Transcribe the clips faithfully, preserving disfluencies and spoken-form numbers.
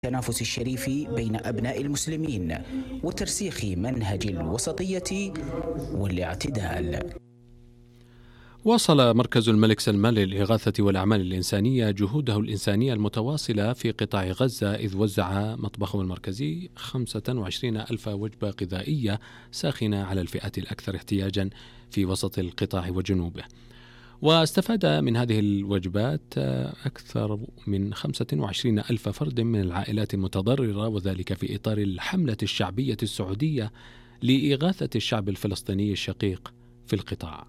التنافس الشريف بين أبناء المسلمين وترسيخ منهج الوسطية والاعتدال. واصل مركز الملك سلمان للإغاثة والأعمال الإنسانية جهوده الإنسانية المتواصلة في قطاع غزة، إذ وزع مطبخه المركزي خمسة وعشرين ألف وجبة غذائية ساخنة على الفئات الأكثر احتياجا في وسط القطاع وجنوبه. واستفاد من هذه الوجبات أكثر من خمسة وعشرين ألف فرد من العائلات المتضررة، وذلك في إطار الحملة الشعبية السعودية لإغاثة الشعب الفلسطيني الشقيق في القطاع.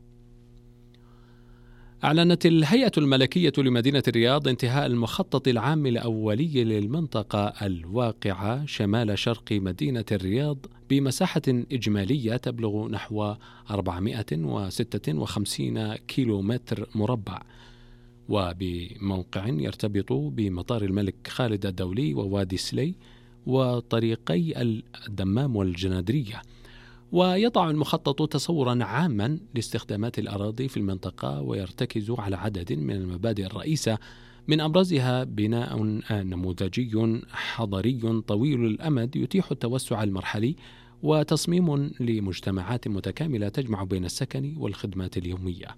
أعلنت الهيئة الملكية لمدينة الرياض انتهاء المخطط العام الأولي للمنطقة الواقعة شمال شرق مدينة الرياض بمساحة إجمالية تبلغ نحو أربعمائة وستة وخمسين كيلومتر مربع، وبموقع يرتبط بمطار الملك خالد الدولي ووادي سلي وطريقي الدمام والجنادرية. ويضع المخطط تصورا عاما لاستخدامات الأراضي في المنطقة، ويرتكز على عدد من المبادئ الرئيسة، من أبرزها بناء نموذجي حضري طويل الأمد يتيح التوسع المرحلي، وتصميم لمجتمعات متكاملة تجمع بين السكن والخدمات اليومية.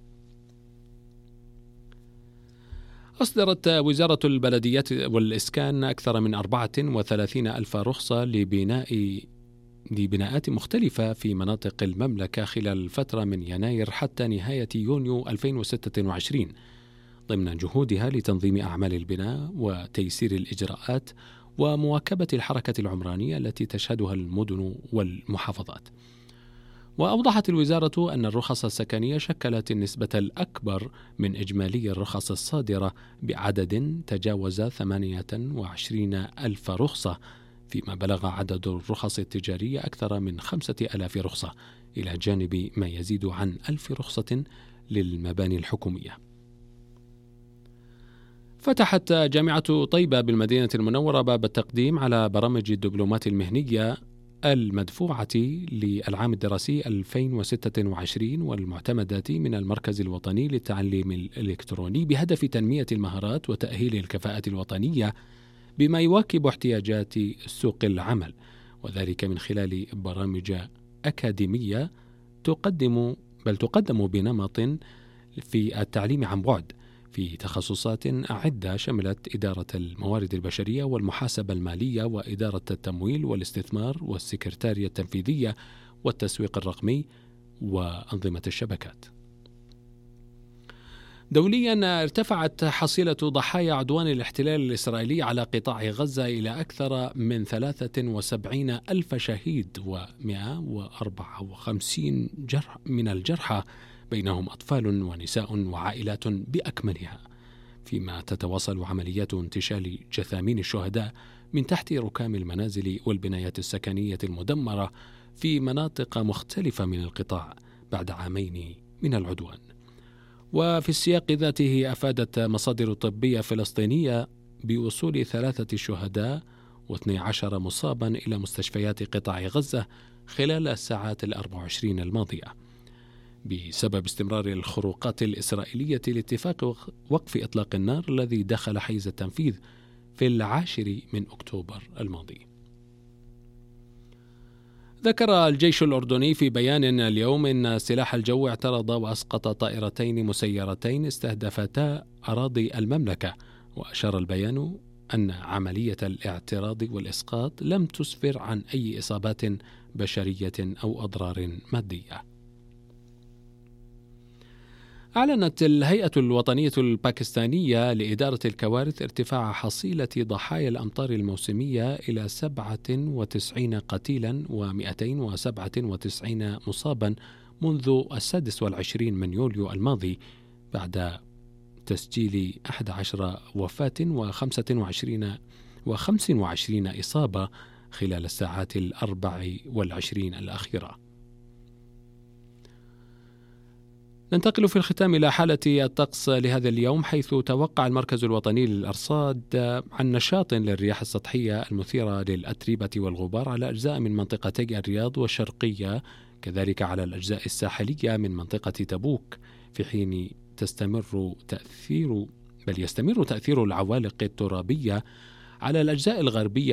أصدرت وزارة البلديات والإسكان أكثر من أربعة وثلاثين ألف رخصة لبناء لبناءات مختلفة في مناطق المملكة خلال الفترة من يناير حتى نهاية يونيو ألفين وستة وعشرين، ضمن جهودها لتنظيم أعمال البناء وتيسير الإجراءات ومواكبة الحركة العمرانية التي تشهدها المدن والمحافظات. وأوضحت الوزارة أن الرخص السكنية شكلت النسبة الأكبر من إجمالي الرخص الصادرة بعدد تجاوز ثمانية وعشرين ألف رخصة، فيما بلغ عدد الرخص التجارية أكثر من خمسة آلاف رخصة، إلى جانب ما يزيد عن ألف رخصة للمباني الحكومية. فتحت جامعة طيبة بالمدينة المنورة باب التقديم على برامج الدبلومات المهنية المدفوعة للعام الدراسي ألفين وستة وعشرين والمعتمدة من المركز الوطني للتعليم الإلكتروني، بهدف تنمية المهارات وتأهيل الكفاءة الوطنية بما يواكب احتياجات سوق العمل، وذلك من خلال برامج أكاديمية تقدم بل تقدم بنمط في التعليم عن بعد في تخصصات عدة شملت إدارة الموارد البشرية والمحاسبة المالية وإدارة التمويل والاستثمار والسكرتارية التنفيذية والتسويق الرقمي وأنظمة الشبكات. دوليا ارتفعت حصيلة ضحايا عدوان الاحتلال الإسرائيلي على قطاع غزة إلى أكثر من ثلاثة وسبعين ألف شهيد ومئة وأربعة وخمسين جرح من الجرحى، بينهم أطفال ونساء وعائلات بأكملها، فيما تتواصل عمليات انتشال جثامين الشهداء من تحت ركام المنازل والبنايات السكنية المدمرة في مناطق مختلفة من القطاع بعد عامين من العدوان. وفي السياق ذاته أفادت مصادر طبية فلسطينية بوصول ثلاثة شهداء واثني عشر مصابا إلى مستشفيات قطاع غزة خلال الساعات الأربع وعشرين الماضية، بسبب استمرار الخروقات الإسرائيلية لاتفاق وقف إطلاق النار الذي دخل حيز التنفيذ في العاشر من أكتوبر الماضي. ذكر الجيش الأردني في بيان اليوم أن سلاح الجو اعترض وأسقط طائرتين مسيرتين استهدفتا أراضي المملكة، وأشار البيان أن عملية الاعتراض والإسقاط لم تسفر عن أي إصابات بشرية أو أضرار مادية. أعلنت الهيئة الوطنية الباكستانية لإدارة الكوارث ارتفاع حصيلة ضحايا الأمطار الموسمية إلى سبعة وتسعين قتيلا ومئتين وسبعة وتسعين مصابا منذ السادس والعشرين من يوليو الماضي، بعد تسجيل أحد عشر وفاة وخمسة وعشرين وخمس وعشرين إصابة خلال الساعات الأربع والعشرين الأخيرة. ننتقل في الختام إلى حالة الطقس لهذا اليوم، حيث توقع المركز الوطني للأرصاد عن نشاط للرياح السطحية المثيرة للأتربة والغبار على أجزاء من منطقتي الرياض والشرقية، كذلك على الأجزاء الساحلية من منطقة تبوك، في حين تستمر تأثير بل يستمر تأثير العوالق الترابية على الأجزاء الغربية